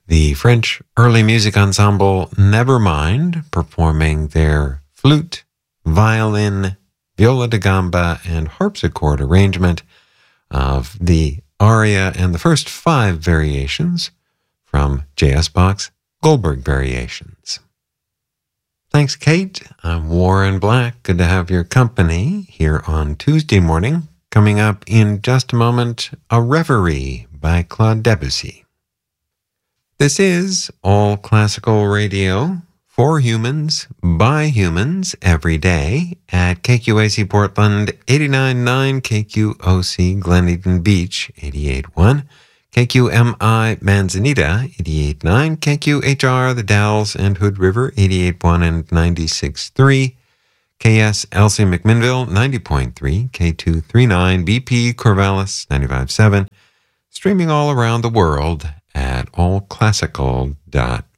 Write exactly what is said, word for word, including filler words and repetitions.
the French early music ensemble Nevermind performing their flute, violin, viola da gamba, and harpsichord arrangement of the aria and the first five variations from J S. Bach's Goldberg Variations. Thanks, Kate. I'm Warren Black. Good to have your company here on Tuesday morning. Coming up in just a moment, A Reverie by Claude Debussy. This is All Classical Radio for humans, by humans, every day at K Q A C Portland eighty-nine point nine, K Q O C Glen Beach eighty-eight point one, K Q M I Manzanita eighty-eight point nine, K Q H R The Dalles and Hood River eighty-eight point one and ninety-six point three, K S L C McMinnville ninety point three, K two thirty-nine, B P Corvallis ninety-five point seven, streaming all around the world at all classical dot